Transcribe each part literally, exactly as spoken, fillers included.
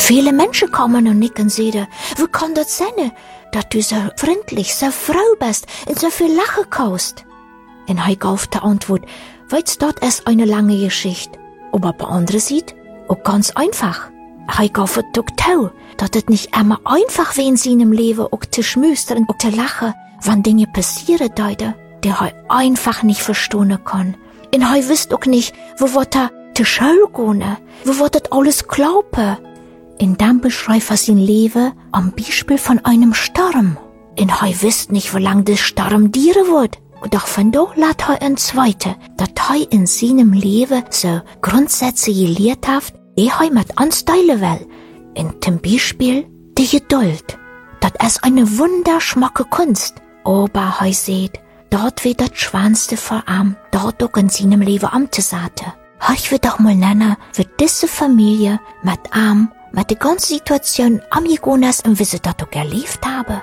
Viele Menschen kommen und nicken sehen, wie kann das sein, dass du so freundlich, so froh bist und so viel Lachen kaust? Und er gab die Antwort, weil's dort ist eine lange Geschichte. Aber bei anderen sieht, auch ganz einfach. Er gab es doch tau, dass es nicht immer einfach wie in seinem Leben auch zu schmüstern und zu lachen, wenn Dinge passieren deuten, die er einfach nicht verstehen kann. Und er wisst auch nicht, wo wird er zur Schule gehen, wo wird das alles glauben. Und dann beschreibt er sein Leben am Beispiel von einem Sturm. Und er wisst nicht, wie lange der Sturm dauern wird. Und doch von da lässt er ein Zweite, dass er in seinem Leben so Grundsätze gelehrt hat, die er mit uns teilen will. Und zum Beispiel die Geduld. Das ist eine wunderschmacke Kunst. Aber er sieht, dort wird das Schwanste vor ihm, dort auch in seinem Leben amtesate. Ich will doch mal nennen, wie diese Familie mit ihm, mit der ganzen Situation am gegangen ist und wie sie das auch erlebt haben.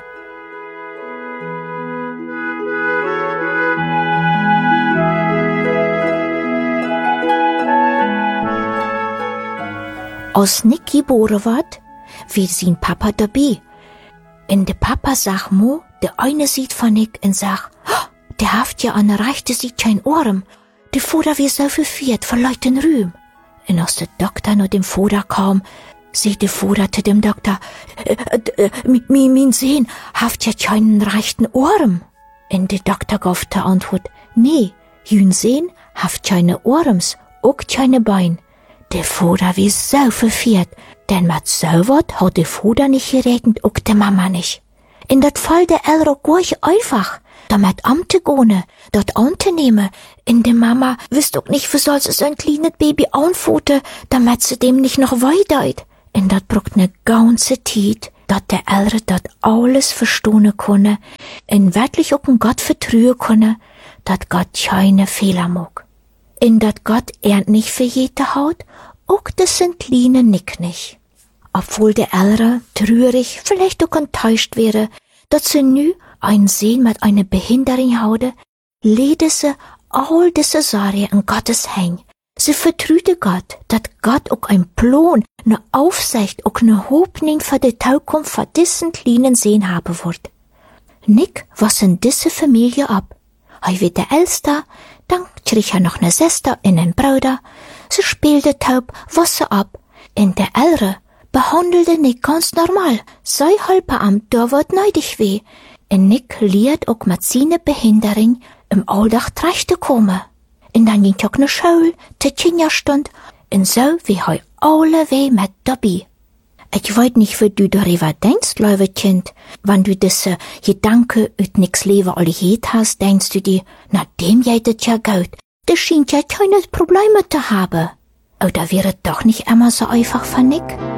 Als Nick geboren wird, wird sein Papa dabei. Und der Papa sagt mo, der eine sieht von Nick und sagt, oh, der haft ja an der rechten Seite kein Ohren. Der Vater wird so verführt, verleiht den Rühm. Und als der Doktor nach dem Vater kam, sieht der Vater zu dem Doktor, äh, äh, mein, mein Sohn haft ja keinen rechten Ohren. Und der Doktor gab die Antwort, nee, jün Sohn haft keine Ohrens, auch keine Bein. Der Vater wie so verführt, denn mit so wat hat der Vater nicht geregnet, auch der Mama nicht. In dat Fall der Elro gleich einfach, damit amte gone, dort anzunehmen, in der Mama wisst auch nicht, wie soll sie so ein kleines Baby anfoten, damit sie dem nicht noch weideit. In dat brucht ne ganze Zeit, dat der Elro dat alles verstehen könne, in wirklich auch in Gott vertrauen könne, dat Gott keine Fehler mag. In dat Gott er nicht für jede Haut, auch das sind kleine Nick nicht. Obwohl der Elre traurig, vielleicht auch enttäuscht wäre, dass sie nu ein Sehen mit einer Behinderung haude, lede sie all diese Sorge in Gottes Häng. Sie vertraute Gott, dass Gott auch ein Plan, ne Aufsicht, auch ne Hoffnung für die Zukunft für diesen kleinen Sehen haben wird. Nick was in diese Familie ab. Er wird der Älster, dann krieg er noch ne Schwester und einen Bruder. Sie spielte taub Wasser ab. In der Elre behandelte Nick ganz normal. Sei halber am da wird neidig weh. Und Nick lehrt auch mit seiner Behinderung im Alltag zurecht kommen. Und dann ging auch ne Schule, die Kinderstund, und so wie er alle weh mit dabei. Ich weiß nicht, wie du darüber denkst, liebe Kind. Wenn du diese Gedanken ut nix Leben alle geht hast, denkst du dir, na dem geht es ja gut. Der scheint ja keine Probleme zu haben. Oder wäre doch nicht immer so einfach für Nick?